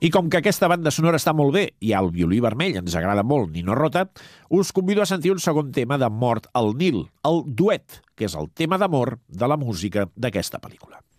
I com que aquesta banda sonora està molt bé i el violí vermell ens agrada molt Nino Rota, us convido a sentir un segon tema de Mort al Nil, el duet, que és el tema d'amor de la música d'aquesta pel·lícula.